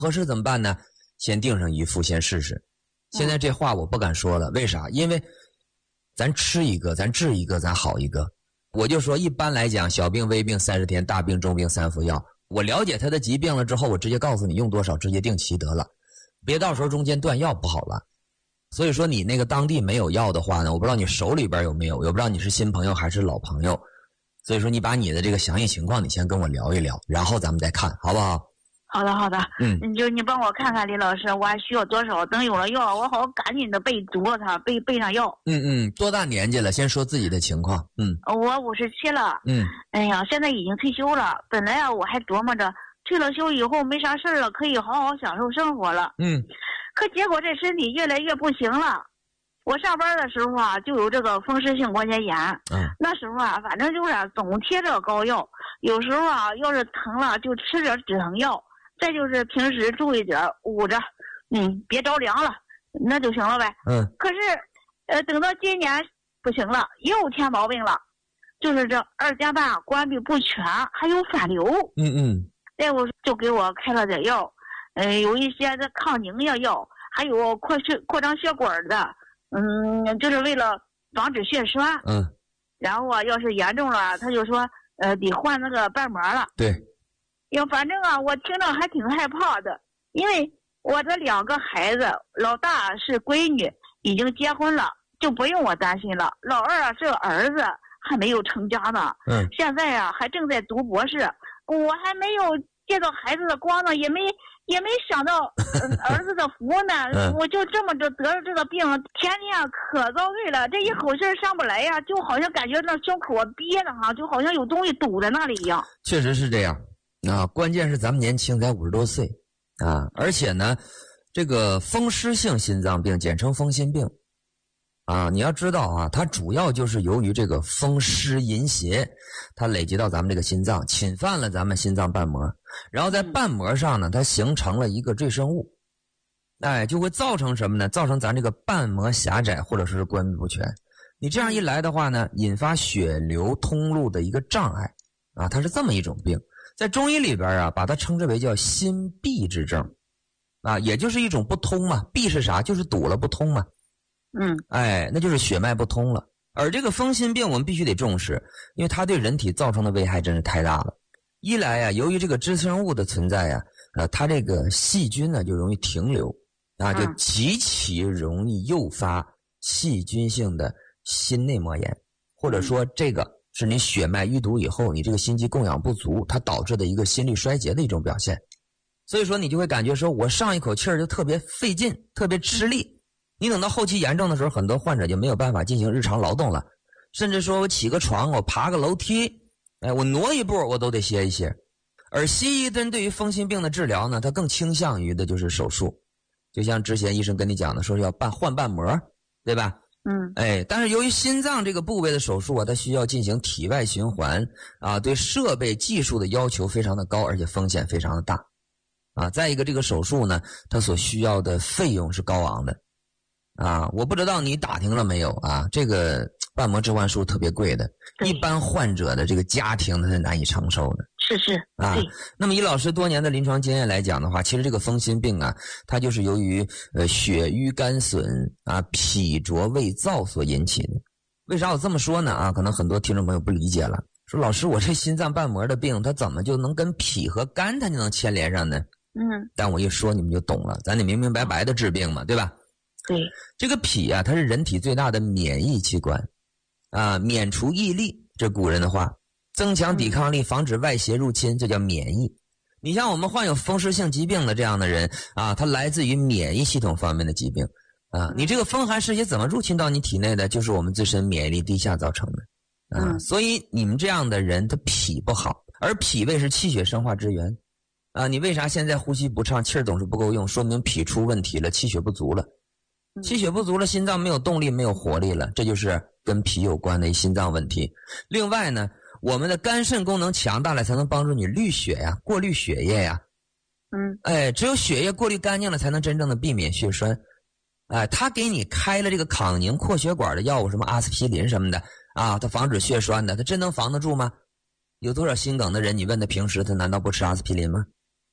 合适怎么办呢？先订上一副先试试。现在这话我不敢说了，为啥？因为咱吃一个，咱治一个，咱好一个。我就说一般来讲，小病微病30天，大病重病3副药。我了解他的疾病了之后，我直接告诉你用多少，直接定期得了，别到时候中间断药不好了。所以说你那个当地没有药的话呢，我不知道你手里边有没有，我不知道你是新朋友还是老朋友。所以说你把你的这个详细情况你先跟我聊一聊，然后咱们再看好不好？ 好的好的，你帮我看看李老师，我还需要多少？等有了药，我好赶紧的备足了它，备上药。 多大年纪了？先说自己的情况。 我57了。哎呀，现在已经退休了。本来我还琢磨着退了休以后没啥事了，可以好好享受生活了。可结果这身体越来越不行了。我上班的时候就有这个风湿性关节炎。那时候反正就是总贴着膏药，有时候要是疼了就吃点止疼药。再就是平时注意点捂着，别着凉了，那就行了呗。可是，等到今年不行了，又添毛病了，就是这二尖瓣关闭不全，还有反流。大夫就给我开了点药，有一些的抗凝液药，还有扩张血管的，就是为了防止血栓。然后要是严重了，他就说，得换那个瓣膜了。 对。 反正我听着还挺害怕的，因为我这2个孩子，老大是闺女，已经结婚了，就不用我担心了。老二是个儿子，还没有成家呢。现在还正在读博士，我还没有见到孩子的光呢，也没想到儿子的福呢。我就这么着得了这个病，天天可遭罪了，这一口气上不来呀，就好像感觉那胸口憋的就好像有东西堵在那里一样。 确实是这样。关键是咱们年轻才50多岁而且呢，这个风湿性心脏病简称风心病你要知道它主要就是由于这个风湿淫邪，它累积到咱们这个心脏，侵犯了咱们心脏瓣膜，然后在瓣膜上呢，它形成了一个赘生物，就会造成什么呢？造成咱这个瓣膜狭窄或者是关闭不全。你这样一来的话呢，引发血流通路的一个障碍它是这么一种病。在中医里边把它称之为叫心闭之症也就是一种不通嘛。闭是啥？就是堵了不通嘛。那就是血脉不通了。而这个风心病我们必须得重视，因为它对人体造成的危害真是太大了。一来由于这个支生物的存在它这个细菌呢就容易停留就极其容易诱发细菌性的心内膜炎，或者说这个是你血脉淤堵以后，你这个心肌供氧不足，它导致的一个心力衰竭的一种表现。所以说你就会感觉说我上一口气就特别费劲，特别吃力。你等到后期严重的时候，很多患者就没有办法进行日常劳动了，甚至说我起个床，我爬个楼梯，我挪一步我都得歇一歇。而西医针对于风心病的治疗呢，它更倾向于的就是手术，就像之前医生跟你讲的，说是要换瓣膜，对吧？但是由于心脏这个部位的手术它需要进行体外循环对设备技术的要求非常的高，而且风险非常的大再一个这个手术呢，它所需要的费用是高昂的我不知道你打听了没有这个瓣膜置换术特别贵的，一般患者的这个家庭它是难以承受的。 是那么以老师多年的临床经验来讲的话，其实这个风心病它就是由于血瘀干损脾浊胃燥所引起的。为啥我这么说呢可能很多听众朋友不理解了，说老师我这心脏瓣膜的病它怎么就能跟脾和肝它就能牵连上呢？但我一说你们就懂了，咱得明明白白的治病嘛，对吧？ 对， 这个脾它是人体最大的免疫器官免除疫力，这古人的话，增强抵抗力，防止外邪入侵，这叫免疫。你像我们患有风湿性疾病的这样的人他来自于免疫系统方面的疾病你这个风寒湿邪怎么入侵到你体内的？就是我们自身免疫力低下造成的所以你们这样的人他脾不好，而脾胃是气血生化之源你为啥现在呼吸不畅，气儿总是不够用？说明脾出问题了，气血不足了。气血不足了，心脏没有动力，没有活力了，这就是跟脾有关的一心脏问题。另外呢，我们的肝肾功能强大了，才能帮助你滤血呀，过滤血液呀。只有血液过滤干净了，才能真正的避免血栓。他给你开了这个抗凝扩血管的药物，什么阿司匹林什么的它防止血栓的，他真能防得住吗？有多少心梗的人，你问他平时他难道不吃阿司匹林吗？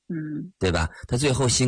嗯， 对吧？他最后心